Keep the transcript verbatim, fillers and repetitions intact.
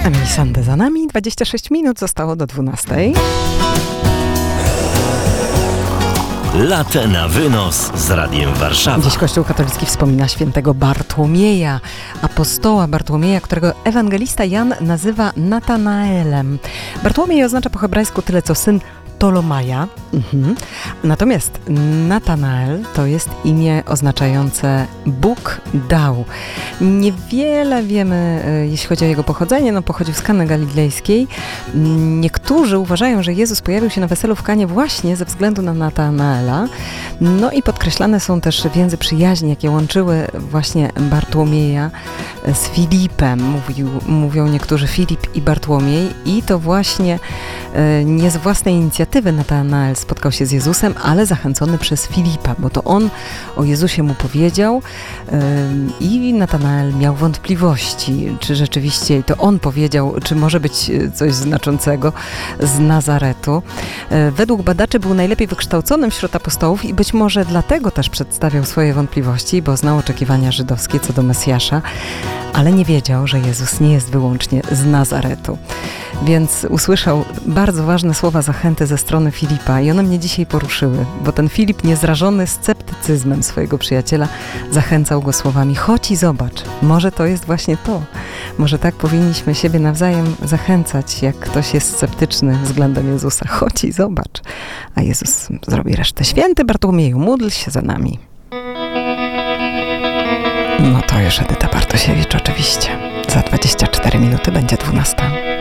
Emily Sandé za nami, dwadzieścia sześć minut zostało do dwunastej. Latę na wynos z Radiem Warszawa. Dziś Kościół katolicki wspomina świętego Bartłomieja, apostoła Bartłomieja, którego ewangelista Jan nazywa Natanaelem. Bartłomiej oznacza po hebrajsku tyle co syn Ptolomaja. Mhm. Natomiast Natanael to jest imię oznaczające Bóg dał. Niewiele wiemy, jeśli chodzi o jego pochodzenie. No, pochodził z Kany Galilejskiej. Niektórzy uważają, że Jezus pojawił się na weselu w Kanie właśnie ze względu na Natanaela. No i podkreślane są też więzy przyjaźni, jakie łączyły właśnie Bartłomieja z Filipem. Mówił, mówią niektórzy Filip i Bartłomiej. I to właśnie e, nie z własnej inicjatywy Natanael spotkał się z Jezusem, ale zachęcony przez Filipa, bo to on o Jezusie mu powiedział yy, i Natanael miał wątpliwości, czy rzeczywiście to on powiedział, czy może być coś znaczącego z Nazaretu. Yy, według badaczy był najlepiej wykształconym wśród apostołów i być może dlatego też przedstawiał swoje wątpliwości, bo znał oczekiwania żydowskie co do Mesjasza, ale nie wiedział, że Jezus nie jest wyłącznie z Nazaretu. Więc usłyszał bardzo ważne słowa zachęty ze strony Filipa i one mnie dzisiaj poruszyły, bo ten Filip, niezrażony sceptycyzmem swojego przyjaciela, zachęcał go słowami: chodź i zobacz, może to jest właśnie to. Może tak powinniśmy siebie nawzajem zachęcać, jak ktoś jest sceptyczny względem Jezusa. Chodź i zobacz, a Jezus zrobi resztę. Święty Bartłomieju, módl się za nami. No to już Edyta Bartosiewicz oczywiście. Za dwadzieścia cztery minuty będzie dwunasta.